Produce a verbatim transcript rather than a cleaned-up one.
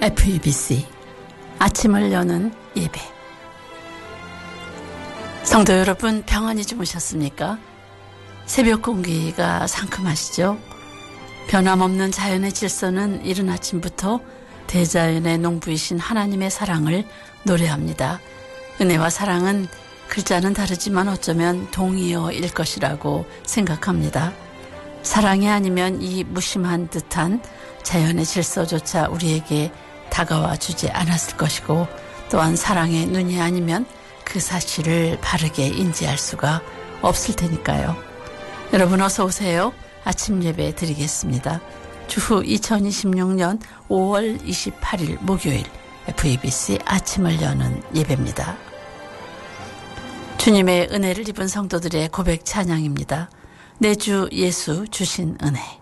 에프이비씨 아침을 여는 예배. 성도 여러분, 평안히 주무셨습니까? 새벽 공기가 상큼하시죠? 변함없는 자연의 질서는 이른 아침부터 대자연의 농부이신 하나님의 사랑을 노래합니다. 은혜와 사랑은 글자는 다르지만 어쩌면 동의어일 것이라고 생각합니다. 사랑이 아니면 이 무심한 듯한 자연의 질서조차 우리에게 다가와 주지 않았을 것이고, 또한 사랑의 눈이 아니면 그 사실을 바르게 인지할 수가 없을 테니까요. 여러분 어서 오세요. 아침 예배 드리겠습니다. 주후 이천이십육 년 오월 이십팔일 목요일 에프이비씨 아침을 여는 예배입니다. 주님의 은혜를 입은 성도들의 고백 찬양입니다. 내 주 예수 주신 은혜.